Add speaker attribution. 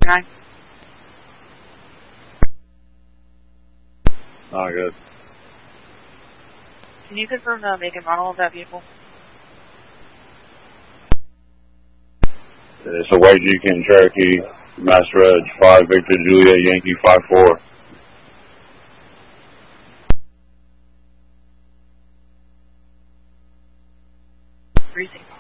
Speaker 1: 9.
Speaker 2: Not good.
Speaker 1: Can you confirm the make and model of that vehicle?
Speaker 2: It's a white Jeep Cherokee, Master Edge, 5 Victor Juliet Yankee 54.
Speaker 1: Precinct.